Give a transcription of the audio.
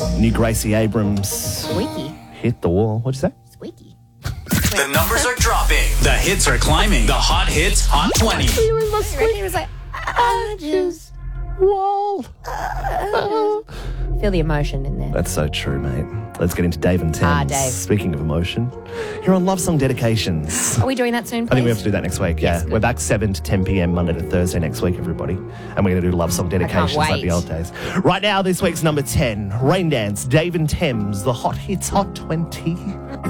New Gracie Abrams Squeaky. hit the wall. What'd you say? Squeaky. The numbers are dropping. The hits are climbing. The Hot Hits Hot 20. He was like, I just Wall. feel the emotion in there. That's so true, mate. Let's get into Dave and Thames. Dave. Speaking of emotion, you're on Love Song Dedications. Are we doing that soon, please? I think we have to do that next week, yeah. We're back 7 to 10 p.m. Monday to Thursday next week, everybody. And we're going to do Love Song Dedications like wait. the old days. Right now, this week's number 10, Rain Dance, Dave and Thames, the Hot Hits Hot 20.